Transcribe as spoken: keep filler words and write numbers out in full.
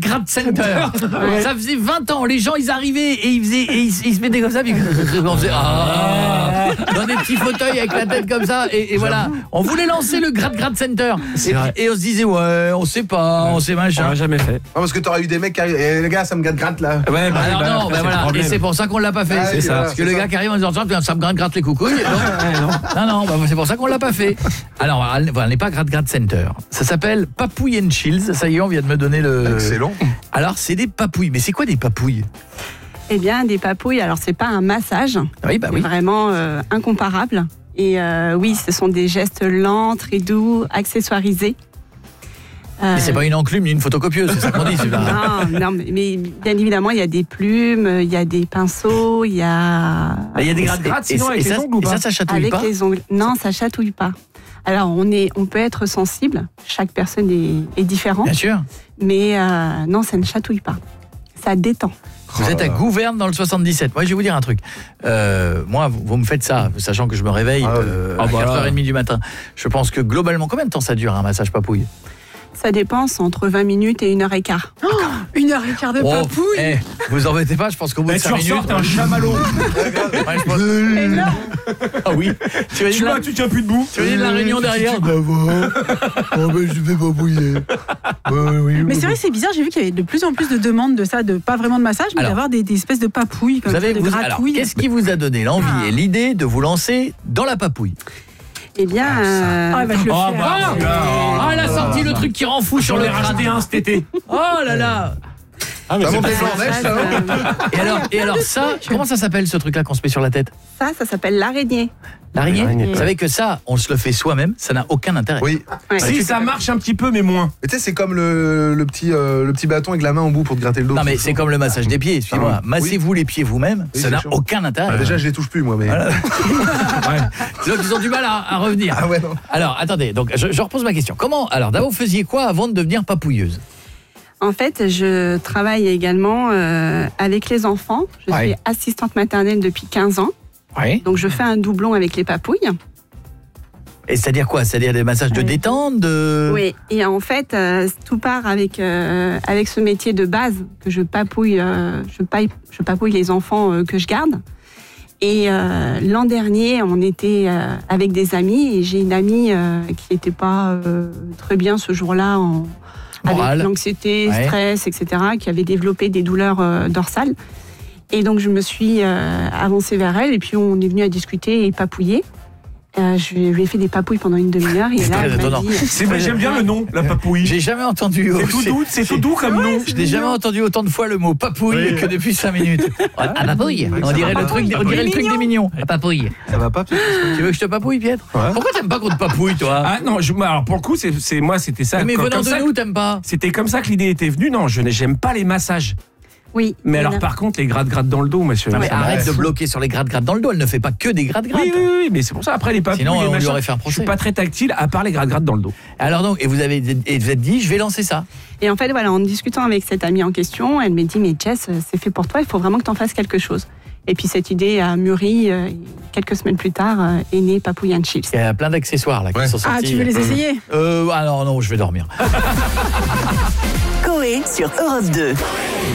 Gratte Center. Ouais. Ça faisait vingt ans, les gens ils arrivaient et ils faisaient et ils, ils se mettaient comme ça puis on faisait ah, dans des petits fauteuils avec la tête comme ça et, et voilà, on voulait lancer le Gratte Gratte Center et, et on se disait ouais, on sait pas, ouais. on sait machin. On l'a jamais fait. Non parce que t'aurais eu des mecs qui arrivent eh, les gars, ça me gratte gratte là. Ouais, bah, alors bah, non, bah, voilà, et c'est pour ça qu'on l'a pas fait. Ah, c'est ça. Parce que le gars qui arrive en disant ça me gratte gratte les coucouilles. Non, non, non bah, c'est pour ça qu'on l'a pas fait. Alors, voilà, n'est pas Gratte Gratte Center. Ça s'appelle Papouille and Chills. Ça y est, on vient de me donner le... Excellent. Alors, c'est des papouilles. Mais c'est quoi des papouilles? Eh bien, des papouilles, alors c'est pas un massage. Oui, bah oui. C'est vraiment euh, incomparable. Et euh, oui, ce sont des gestes lents, très doux, accessoirisés. Euh... Mais c'est pas une enclume ni une photocopieuse, c'est ça qu'on dit. Non, non, mais, mais bien évidemment, il y a des plumes, il y a des pinceaux, il y a... Il y a des gratte-gratte, sinon avec les ongles ou pas? Et ça, ça chatouille avec pas? Avec les ongles. Non, ça chatouille pas. Alors, on, est, on peut être sensible, chaque personne est, est différente. Bien sûr. Mais euh, non, ça ne chatouille pas. Ça détend. Vous oh êtes à Gouverne dans le soixante-dix-sept. Moi, je vais vous dire un truc. Euh, moi, vous, vous me faites ça, sachant que je me réveille ah, euh, ah, à quatre heures trente du matin. Je pense que globalement, combien de temps ça dure un massage papouille? Ça dépense entre vingt minutes et une heure et quart. Oh, une heure et quart de oh, papouille. Eh, vous embêtez pas, je pense qu'au bout de cinq minutes... un chamallow. Ouais, pense... Ah oui. Tu vas dire là, tu tiens plus debout. Tu vas dire de la réunion derrière. Oh ben je vais papouiller. Mais c'est vrai que c'est bizarre, j'ai vu qu'il y avait de plus en plus de demandes de ça, de pas vraiment de massage, mais alors, d'avoir des, des espèces de papouilles comme vous avez, ça, de vous, gratouilles. Qu'est-ce qui vous a donné l'envie ah. et l'idée de vous lancer dans la papouille? Eh bien, ah, euh... oh, bah, je le oh, fais. Bah, oh, ah, elle a sorti le truc qui rend fou sur le crâne. un cet été. Oh là là. Ah, mais ça monte ça, ça, et alors, et alors ça, comment ça s'appelle ce truc-là qu'on se met sur la tête? Ça, ça s'appelle l'araignée. L'araignée, l'araignée. Vous savez que ça, on se le fait soi-même, ça n'a aucun intérêt. Oui. Ouais. Si, ça marche un petit peu, mais moins. Mais tu sais, c'est comme le, le, petit, euh, le petit bâton avec la main au bout pour te gratter le dos. Non, mais c'est comme le massage des pieds, excusez-moi. Ah, massez-vous oui. les pieds vous-même, oui, ça n'a aucun intérêt. Ah, déjà, je les touche plus, moi. Mais... Voilà. Ouais. C'est là qu'ils ont du mal à, à revenir. Ah ouais, non. Alors, attendez, donc je, je repose ma question. Comment, alors, d'abord, vous faisiez quoi avant de devenir papouilleuse? En fait, je travaille également euh, avec les enfants. Je ouais. suis assistante maternelle depuis quinze ans. Ouais. Donc, je fais un doublon avec les papouilles. Et c'est-à-dire quoi? C'est-à-dire des massages de détente de... Oui, et en fait, euh, tout part avec, euh, avec ce métier de base que je papouille, euh, je, paille, je papouille les enfants euh, que je garde. Et euh, l'an dernier, on était euh, avec des amis et j'ai une amie euh, qui n'était pas euh, très bien ce jour-là en... Morale. Avec l'anxiété, ouais. stress, et cetera, qui avait développé des douleurs euh, dorsales. Et donc, je me suis euh, avancée vers elle et puis on est venu à discuter et papouiller. Euh, je lui ai fait des papouilles pendant une demi-heure et là, elle m'a dit... C'est vrai, j'aime bien le nom, la papouille. J'ai jamais entendu... C'est tout doux, c'est tout doux comme nom. Je n'ai jamais entendu autant de fois le mot papouille oui. que depuis cinq minutes. Ah, ah papouille. On dirait le truc, on dirait le truc des mignons. La papouille. Ça va pas, Pietre? Tu veux que je te papouille, Pietre? Ouais. Pourquoi t'aimes pas qu'on te papouille, toi? Ah non, je, alors pour le coup, c'est, c'est moi, c'était ça. Mais venant de nous, t'aimes pas? C'était comme ça que l'idée était venue. Non, je j'aime pas les massages. Oui. Mais alors, par contre, les gratte-gratte dans le dos, monsieur. Non, mais arrête de bloquer sur les gratte-gratte dans le dos. Elle ne fait pas que des gratte-gratte. Oui, oui, oui, mais c'est pour ça. Après, les papouilles, sinon, les on machins, lui aurait fait un procès. Je suis pas très tactile, à part les gratte-gratte dans le dos. Alors donc, et vous avez, et vous êtes dit, je vais lancer ça. Et en fait, voilà, en discutant avec cette amie en question, elle m'a dit, mais Jess, c'est fait pour toi. Il faut vraiment que tu en fasses quelque chose. Et puis cette idée a mûri. Euh, quelques semaines plus tard, euh, est né Papouille and Chills. Il y a plein d'accessoires là qui ouais. sont sortis. Ah, tu veux les essayer? euh, Ah non, non, je vais dormir. Coé sur Europe deux.